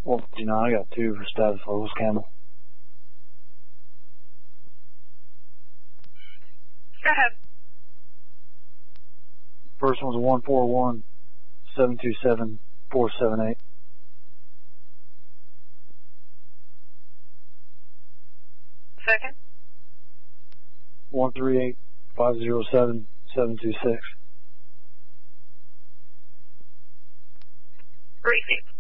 Well, I got 2 for status levels, Campbell. Go ahead. First one's 141-727-478. Second. 138-507-726. Received.